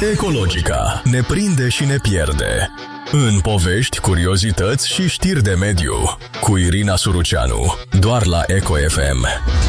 Ecologica ne prinde și ne pierde. În povești, curiozități și știri de mediu. Cu Irina Suruceanu, doar la Eco FM.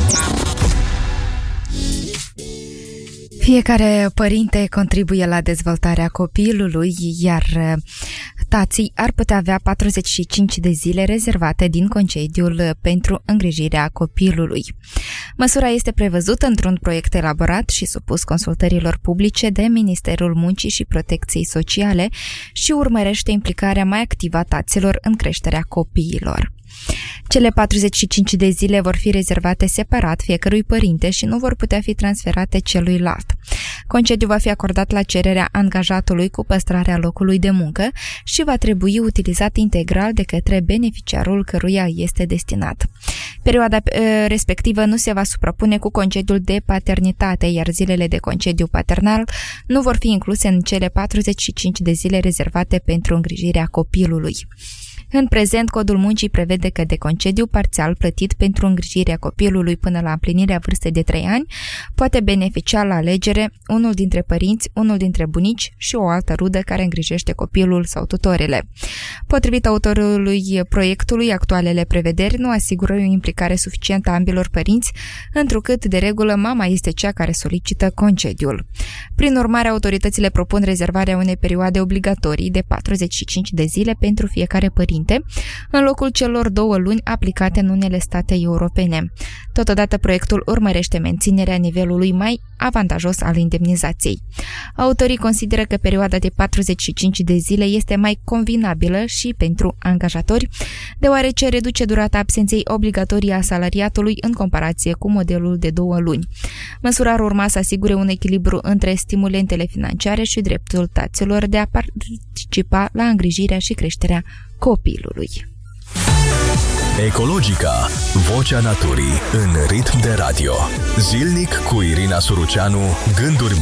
Fiecare părinte contribuie la dezvoltarea copilului, iar tații ar putea avea 45 de zile rezervate din concediul pentru îngrijirea copilului. Măsura este prevăzută într-un proiect elaborat și supus consultărilor publice de Ministerul Muncii și Protecției Sociale și urmărește implicarea mai activă a taților în creșterea copiilor. Cele 45 de zile vor fi rezervate separat fiecărui părinte și nu vor putea fi transferate celuilalt. Concediul va fi acordat la cererea angajatului cu păstrarea locului de muncă și va trebui utilizat integral de către beneficiarul căruia este destinat. Perioada respectivă nu se va suprapune cu concediul de paternitate, iar zilele de concediu paternal nu vor fi incluse în cele 45 de zile rezervate pentru îngrijirea copilului. În prezent, Codul Muncii prevede că de concediu parțial plătit pentru îngrijirea copilului până la împlinirea vârstei de 3 ani poate beneficia la alegere unul dintre părinți, unul dintre bunici și o altă rudă care îngrijește copilul sau tutorele. Potrivit autorului proiectului, actualele prevederi nu asigură o implicare suficientă a ambilor părinți, întrucât, de regulă, mama este cea care solicită concediul. Prin urmare, autoritățile propun rezervarea unei perioade obligatorii de 45 de zile pentru fiecare părinte, în locul celor 2 luni aplicate în unele state europene. Totodată, proiectul urmărește menținerea nivelului mai avantajos al indemnizației. Autorii consideră că perioada de 45 de zile este mai convenabilă și pentru angajatori, deoarece reduce durata absenței obligatorii a salariatului în comparație cu modelul de 2 luni. Măsura ar urma să asigure un echilibru între stimulentele financiare și dreptul taților de a participa la îngrijirea și creșterea copilului. Ecologica, vocea naturii în ritm de radio. Zilnic cu Irina Suruceanu, gânduri